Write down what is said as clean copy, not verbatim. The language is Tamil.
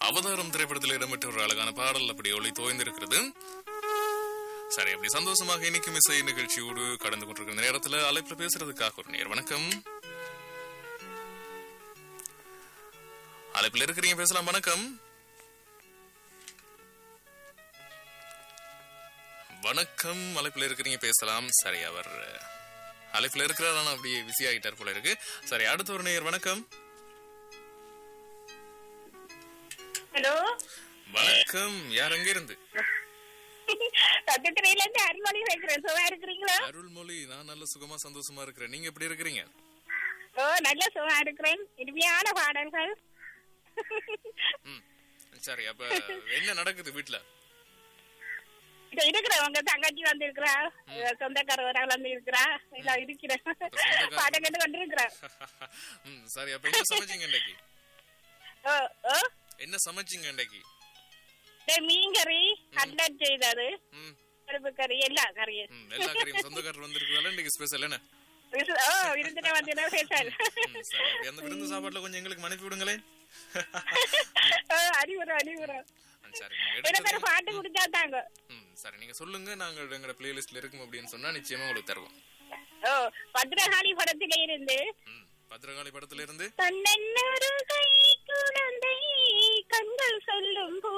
அவதாரம் திரைப்படத்தில் இடம்பெற்ற ஒரு அழகான பாடல் அப்படி ஒளி தோய்ந்திருக்கிறது. சரி, அப்படி சந்தோஷமாக இன்னைக்கு இசை நிகழ்ச்சியோடு கடந்து கொண்டிருக்கிற நேரத்துல அழைப்புல பேசுறதுக்காக ஒரு நேர் வணக்கம். அழைப்புல இருக்கிறீங்க, பேசலாம். வணக்கம். வணக்கம், அழைப்புல இருக்கிறீங்க, பேசலாம். சரி, அவர் அழைப்புல இருக்கிறார், ஆனா அப்படியே பிஸி ஆகிட்டார் போல இருக்கு. சரி, அடுத்த ஒரு நேயர் வணக்கம். ஹலோ, வணக்கம். யார் எங்க இருந்து? பக்கத்துல இருந்து அருள்மொழி பேசுறேன். சுகமா இருக்கிறீங்களா? அருள்மொழி, நான் நல்ல சுகமா சந்தோஷமா இருக்கிறேன். நீங்க எப்படி இருக்கிறீங்க? ஓ, நல்ல சுகமா இருக்கிறேன். இனிமையான பாடல்கள். சரி, அப்ப என்ன நடக்குது வீட்டுல? இருக்கிறேன், உங்க தங்கச்சி வந்து இருக்கிறா, சொந்தக்காரர் வந்து இருக்கிறா, எல்லாம் இருக்கிறேன். பாடம் கேட்டு கொண்டு இருக்கிறேன். சரி, அப்ப என்ன சமைச்சீங்க இன்னைக்கு? ஓ ஓ, என்ன சமைச்சீங்க இன்னைக்கு? மீன் கறி, கட்லட் செய்தது, பருப்பு கறி, எல்லா கறியும். எல்லா கறியும் சொந்தக்காரர் வந்திருக்கிறதால இன்னைக்கு ஸ்பெஷல் என்ன? ஓ, விருந்தின வந்து ஸ்பெஷல். சரி, அந்த விருந்து சாப்பாட்டுல கொஞ்சம் எங்களுக்கு அனுப்பி விடுங்களேன். அறிவுறோம். சரி, பாட்டு குடிச்சா தாங்க. சரி, நீங்க சொல்லுங்க, நாங்க எங்க பிளேலிஸ்ட்ல இருக்கும் அப்படின்னு சொன்னா நிச்சயமா உங்களுக்கு தருவோம். ஓ, பத்ரகாளி படத்தில இருந்து. பத்ரகாளி படத்துல இருந்து கண்ணன் ஒரு கை குழந்தை கண்கள் சொல்லும்